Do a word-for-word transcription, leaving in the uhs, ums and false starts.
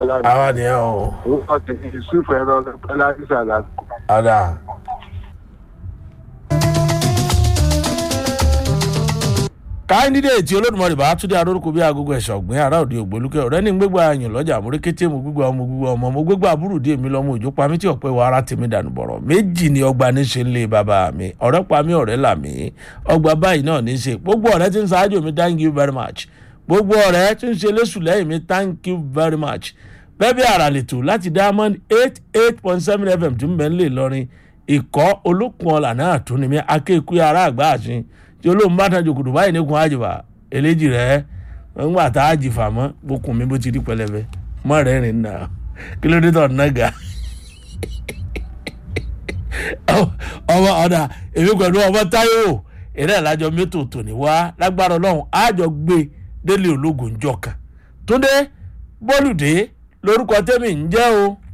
àwa nìyẹn o. orúkọ tèmi yusuf ẹ̀rọ ọlọ́pàá ìsàlà. ọ̀dà. káńdídéètì olódùmarè bá túndé adórúkọ bíi agogo ẹ̀ṣọ́ ọ̀gbìn ará òde ògbólúkẹ́ ọ̀rẹ́ ní gbégbá ayàn lọ́jà àmúrékété mo gbégbá ọmọ gbégbá ọmọ mo gbégbá àbúrò dé mi lọ́mọ òjò pa mí tí ọ̀pẹ́ wa ara tèmi dànù bọ̀rọ̀ méjì ni ọgbà ní ṣe ń lé bàbá mi ọ̀rẹ́ pa mí ọ̀rẹ́ là mí ọgbà báyìí náà ní ṣe gbogbo ọ̀rẹ́ tí ń ṣáájú mi thank you very much gbogbo ọ̀rẹ́ tí ń ṣe léṣù lẹ́yìn mi thank you very much bẹ́ẹ̀ bí ara lè tò láti diamond eight eight point seven fm tí ń bẹ́ ń lè lọrin ìkọ́ olókun ọ̀là náà tún ni mi akéèkú ara àgbà àṣin tí olóhùn bá tan jòkòtò báyìí nígun àjìbá eléjì rẹ ń wà tá a jì fà mọ́ bókun mi bó ti rí pẹlẹbẹ mọ́ rẹ̀ rìn náà kí ló dé tọ̀ nága ọmọ ọ̀dà èmi pẹ̀lú ọmọ táyọ̀ eré ìlàjọ mẹ́tò tòní wá lágbára ọlọ́run àjọ gbé délé ológun jọ̀kan túndé bólúdé lórúkọ tẹ́mi ń jẹ́ o.